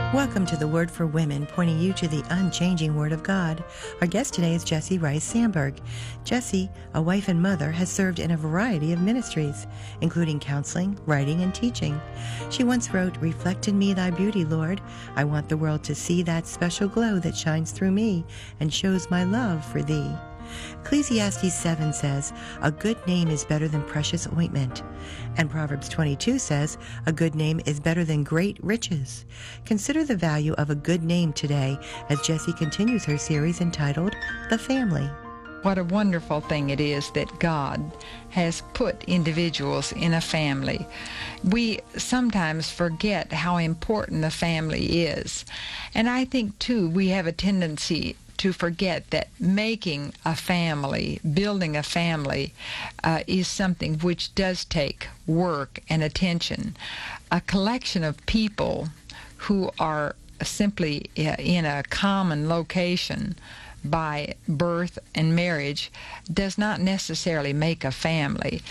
Welcome to the Word for Women, pointing you to the unchanging Word of God. Our guest today is Jessie Rice Sandberg. Jessie, a wife and mother, has served in a variety of ministries, including counseling, writing, and teaching. She once wrote, "Reflect in me thy beauty, Lord. I want the world to see that special glow that shines through me and shows my love for thee." Ecclesiastes 7 says, "A good name is better than precious ointment." And Proverbs 22 says, "A good name is better than great riches." Consider the value of a good name today as Jessie continues her series entitled, The Family. What a wonderful thing it is that God has put individuals in a family. We sometimes forget how important the family is. And I think, too, we have a tendency to forget that making a family, building a family, is something which does take work and attention. A collection of people who are simply in a common location by birth and marriage does not necessarily make a family.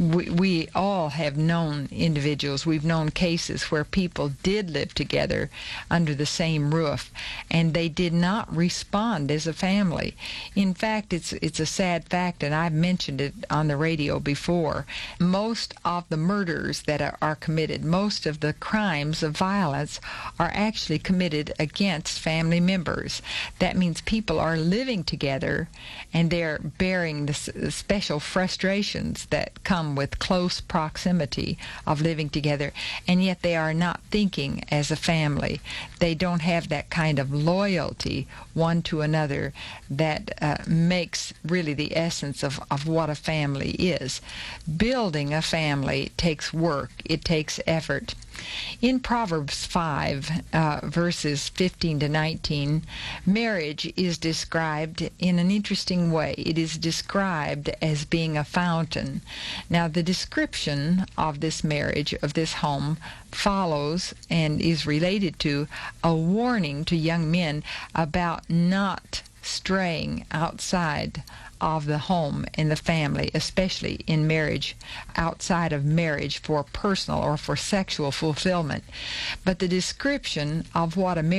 We all have known individuals, we've known cases where people did live together under the same roof and they did not respond as a family. In fact, it's a sad fact, and I've mentioned it on the radio before. Most of the murders that are committed, most of the crimes of violence are actually committed against family members. That means people are living together and they're bearing the special frustrations that come with close proximity of living together, and yet they are not thinking as a family. They don't have that kind of loyalty one to another that makes really the essence of what a family is. Building a family takes work, it takes effort. In Proverbs 5, verses 15 to 19, marriage is described in an interesting way. It is described as being a fountain. Now, the description of this marriage, of this home, follows and is related to a warning to young men about not straying outside of the home and the family, especially in marriage, outside of marriage for personal or for sexual fulfillment. But the description of what a